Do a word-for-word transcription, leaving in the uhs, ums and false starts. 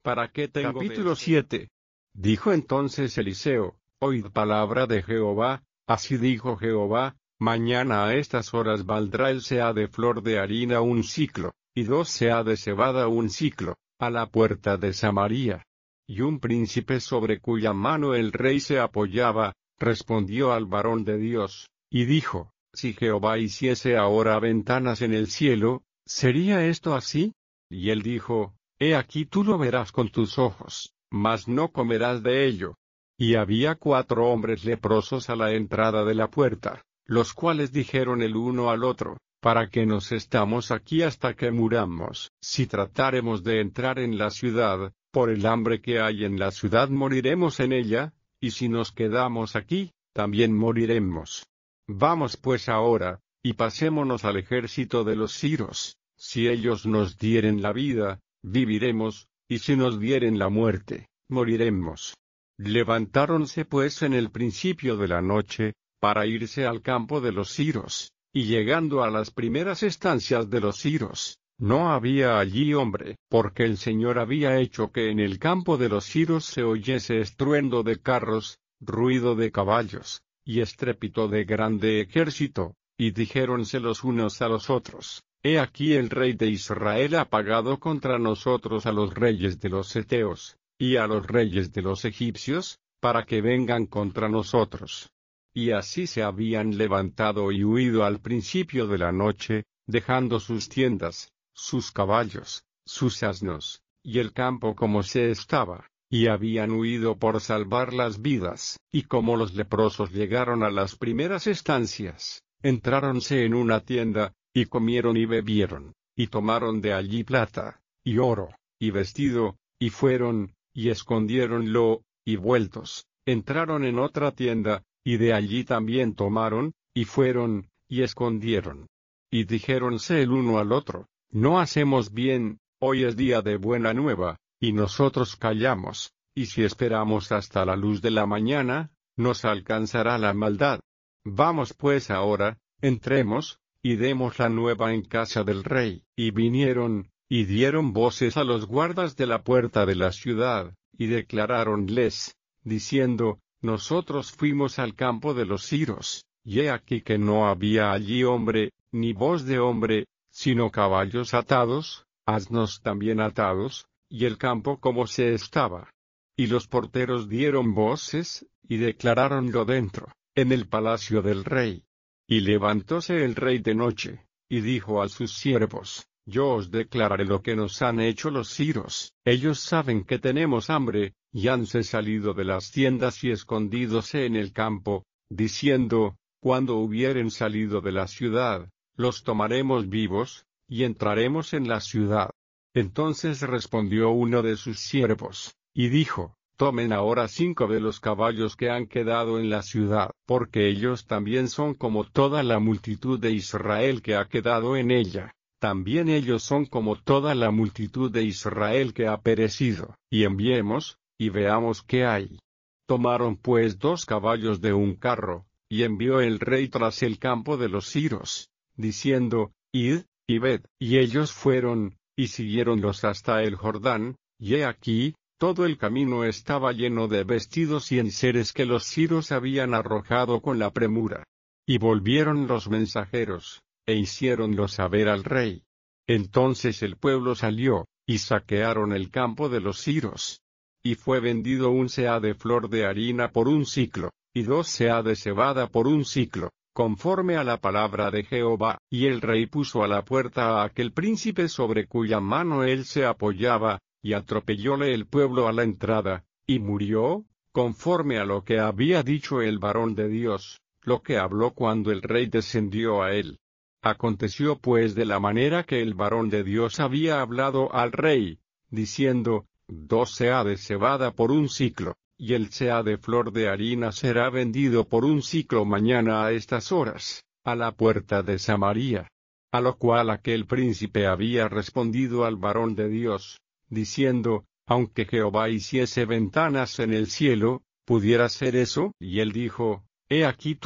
¿Para qué tengo Capítulo de siete. Dijo entonces Eliseo: Oíd palabra de Jehová, así dijo Jehová: Mañana a estas horas valdrá el seah de flor de harina un siclo, y dos seah de cebada un siclo, a la puerta de Samaria. Y un príncipe sobre cuya mano el rey se apoyaba, respondió al varón de Dios, y dijo: Si Jehová hiciese ahora ventanas en el cielo, ¿sería esto así? Y él dijo: He aquí tú lo verás con tus ojos, mas no comerás de ello. Y había cuatro hombres leprosos a la entrada de la puerta, los cuales dijeron el uno al otro: ¿Para qué nos estamos aquí hasta que muramos? Si tratáremos de entrar en la ciudad, por el hambre que hay en la ciudad moriremos en ella, y si nos quedamos aquí, también moriremos. Vamos pues ahora, y pasémonos al ejército de los siros. Si ellos nos dieren la vida, viviremos, y si nos dieren la muerte, moriremos. Levantáronse pues en el principio de la noche, para irse al campo de los siros, y llegando a las primeras estancias de los siros, no había allí hombre, porque el Señor había hecho que en el campo de los siros se oyese estruendo de carros, ruido de caballos, y estrépito de grande ejército, y dijéronse los unos a los otros: He aquí el rey de Israel ha pagado contra nosotros a los reyes de los heteos, y a los reyes de los egipcios, para que vengan contra nosotros. Y así se habían levantado y huido al principio de la noche, dejando sus tiendas, sus caballos, sus asnos, y el campo como se estaba, y habían huido por salvar las vidas. Y como los leprosos llegaron a las primeras estancias, entráronse en una tienda, y comieron y bebieron, y tomaron de allí plata, y oro, y vestido, y fueron, y escondiéronlo, y vueltos, entraron en otra tienda, y de allí también tomaron, y fueron, y escondieron. Y dijéronse el uno al otro: No hacemos bien, hoy es día de buena nueva, y nosotros callamos, y si esperamos hasta la luz de la mañana, nos alcanzará la maldad. Vamos pues ahora, entremos, y demos la nueva en casa del rey. Y vinieron, y dieron voces a los guardas de la puerta de la ciudad, y declaráronles, diciendo: Nosotros fuimos al campo de los siros, y he aquí que no había allí hombre, ni voz de hombre, sino caballos atados, asnos también atados, y el campo como se estaba. Y los porteros dieron voces, y declaráronlo dentro, en el palacio del rey. Y levantóse el rey de noche, y dijo a sus siervos: Yo os declararé lo que nos han hecho los siros. Ellos saben que tenemos hambre, y hanse salido de las tiendas y escondídose en el campo, diciendo: Cuando hubieren salido de la ciudad, los tomaremos vivos, y entraremos en la ciudad. Entonces respondió uno de sus siervos, y dijo: Tomen ahora cinco de los caballos que han quedado en la ciudad, porque ellos también son como toda la multitud de Israel que ha quedado en ella. También ellos son como toda la multitud de Israel que ha perecido, y enviemos, y veamos qué hay. Tomaron pues dos caballos de un carro, y envió el rey tras el campo de los siros, diciendo: Id, y ved. Y ellos fueron, y siguiéronlos hasta el Jordán, y he aquí, todo el camino estaba lleno de vestidos y enseres que los siros habían arrojado con la premura. Y volvieron los mensajeros, e hiciéronlo saber al rey. Entonces el pueblo salió, y saquearon el campo de los siros. Y fue vendido un seah de flor de harina por un siclo, y dos seah de cebada por un siclo, conforme a la palabra de Jehová. Y el rey puso a la puerta a aquel príncipe sobre cuya mano él se apoyaba, y atropellóle el pueblo a la entrada, y murió, conforme a lo que había dicho el varón de Dios, lo que habló cuando el rey descendió a él. Aconteció pues de la manera que el varón de Dios había hablado al rey, diciendo: Dos seah de cebada por un siclo, y el seah de flor de harina será vendido por un siclo mañana a estas horas, a la puerta de Samaria. A lo cual aquel príncipe había respondido al varón de Dios, diciendo: Aunque Jehová hiciese ventanas en el cielo, ¿pudiera ser eso? Y él dijo: He aquí